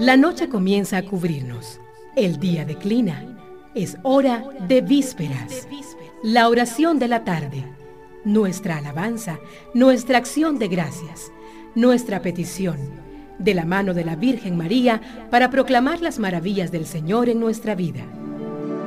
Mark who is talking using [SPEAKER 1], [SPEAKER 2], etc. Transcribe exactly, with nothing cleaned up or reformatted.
[SPEAKER 1] La noche comienza a cubrirnos. El día declina. Es hora de vísperas. La oración de la tarde. Nuestra alabanza, nuestra acción de gracias, nuestra petición, de la mano de la Virgen María, para proclamar las maravillas del Señor en nuestra vida.